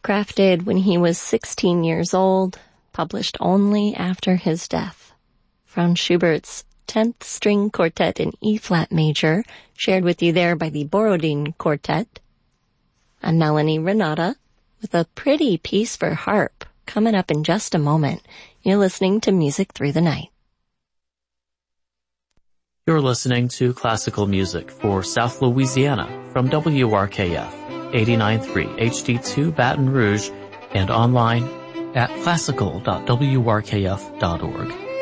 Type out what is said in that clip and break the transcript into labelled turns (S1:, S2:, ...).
S1: Crafted when he was 16 years old, published only after his death. Franz Schubert's 10th String Quartet in E-flat major, shared with you there by the Borodin Quartet. I'm Melanie Renata with a pretty piece for harp coming up in just a moment. You're listening to Music Through the Night.
S2: You're listening to classical music for South Louisiana from WRKF 89.3 HD2 Baton Rouge and online at classical.wrkf.org.